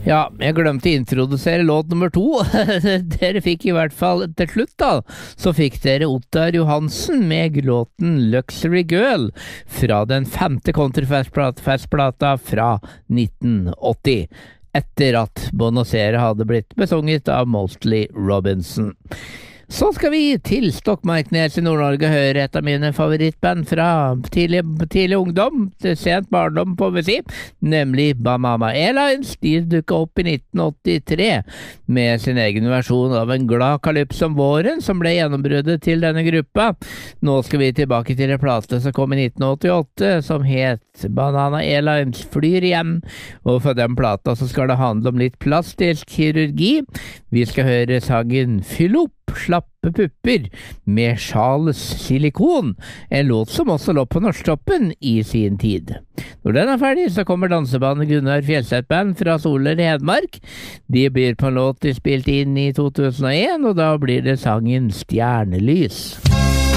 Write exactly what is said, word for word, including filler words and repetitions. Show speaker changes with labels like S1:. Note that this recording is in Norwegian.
S1: Ja, jeg glemte å introdusere låt nummer to. Dere fikk i hvert fall til slutt da, så fikk dere Ottar Johansen med låten Luxury Girl fra den femte countryfestplata fra nitten åtti, etter at Bon Osere hadde blitt besunget av Mostly Robinson. Så skal vi til Stokmarknes i Nord-Norge og høre et av mine favorittband fra tidlig, tidlig ungdom, til sent barndom på vi si, nemlig Banana Airlines. De dukket opp i nitten åttitre med sin egen versjon av en glad kalypso om våren, som ble gjennombruddet til denne gruppa. Nå skal vi tilbake til en plate som kom i nitten åttiåtte, som het Banana Airlines flyr hjem, og for den plata så skal det handle om litt plastisk kirurgi. Vi skal høre sangen Fyll opp slappe pupper med Charles Silikon, en låt som også lå på Norsktoppen i sin tid. Når den er ferdig, så kommer dansebandet Gunnar Fjellstedt Band fra Soler i Hedmark. De byr på en låt de spilte inn i to tusen og en, og da blir det sangen Stjernelys.